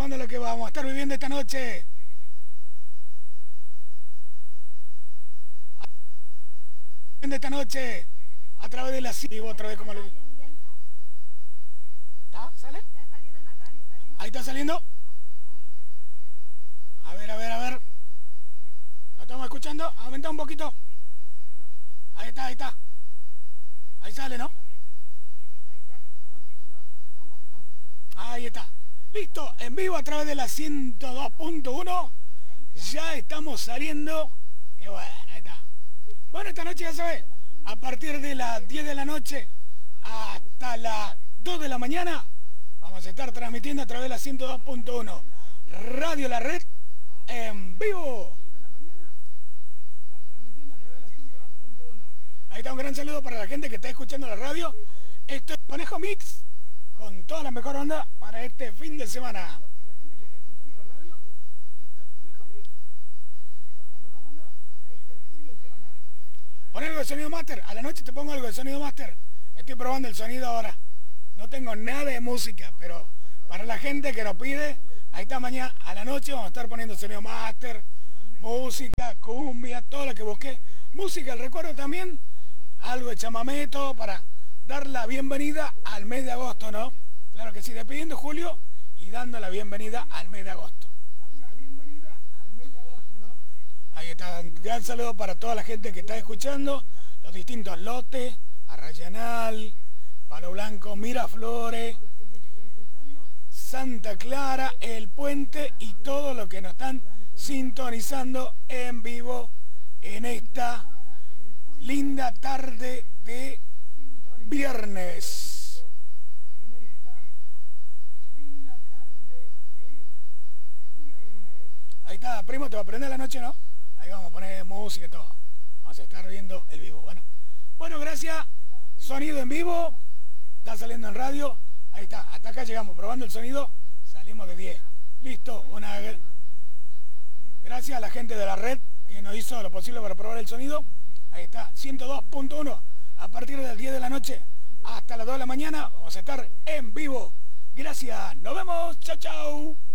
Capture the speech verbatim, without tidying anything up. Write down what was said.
probando lo que vamos a estar viviendo esta noche. De esta noche a través de la C I V, otra vez como le... ¿Está? ¿Sale? Ahí está saliendo. A ver, a ver, a ver. ¿Lo estamos escuchando? Aumenta un poquito. Ahí está, ahí está. Ahí sale, ¿no? Ahí está. Listo, en vivo a través de la ciento dos punto uno. Ya estamos saliendo. Qué bueno, ahí está. Bueno, esta noche ya se ve. A partir de las diez de la noche hasta las dos de la mañana vamos a estar transmitiendo a través de la ciento dos punto uno. Radio La Red en vivo. Ahí está, un gran saludo para la gente que está escuchando la radio. Esto es Conejo Mix con toda la mejor onda para este fin de semana. Pon algo de sonido master. A la noche te pongo algo de sonido master. Estoy probando el sonido ahora. No tengo nada de música, pero para la gente que nos pide, ahí está, mañana a la noche vamos a estar poniendo sonido master, música, cumbia, todo lo que busqué. Música, el recuerdo también, algo de chamamé, todo para dar la bienvenida al mes de agosto, ¿no? Claro que sí, despidiendo Julio y dando la bienvenida al mes de agosto. Ahí está, un gran saludo para toda la gente que está escuchando, los distintos lotes, Arrayanal, Palo Blanco, Miraflores, Santa Clara, El Puente y todo lo que nos están sintonizando en vivo en esta linda tarde de viernes. Ahí está, primo, te va a prender la noche, ¿no? Ahí vamos a poner música y todo. Vamos a estar viendo el vivo. Bueno, bueno, gracias. Sonido en vivo. Está saliendo en radio. Ahí está. Hasta acá llegamos. Probando el sonido. Salimos de diez. Listo. Una... Gracias a la gente de la red que nos hizo lo posible para probar el sonido. Ahí está. ciento dos punto uno. A partir de las diez de la noche hasta las dos de la mañana vamos a estar en vivo. Gracias. Nos vemos. Chao, chao.